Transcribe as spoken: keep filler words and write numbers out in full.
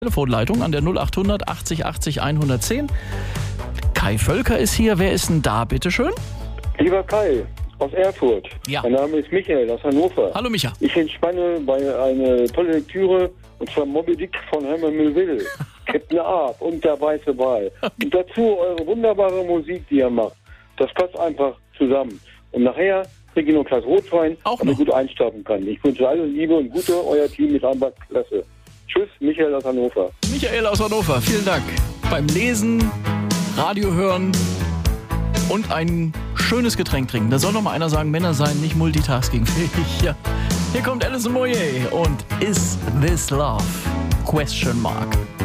Telefonleitung an der null achthundert achtzig achtzig hundertzehn. Kai Völker ist hier. Wer ist denn da, bitteschön? Lieber Kai, aus Erfurt. Ja. Mein Name ist Michael aus Hannover. Hallo Micha. Ich entspanne bei einer tolle Lektüre, und zwar Moby Dick von Herman Melville. Captain Ahab und der weiße Wal. Und dazu eure wunderbare Musik, die ihr macht. Das passt einfach zusammen. Und nachher kriege ich noch ein Glas Rotwein, Auch damit noch. ich gut einsteigen kann. Ich wünsche alles Liebe und Gute, euer Team mit Rambach Klasse. Tschüss, Michael aus Hannover. Michael aus Hannover, vielen Dank. Beim Lesen, Radio hören und ein schönes Getränk trinken. Da soll noch mal einer sagen, Männer seien nicht multitaskingfähig. Ja. Hier kommt Alison Moyet und Is This Love? Question mark.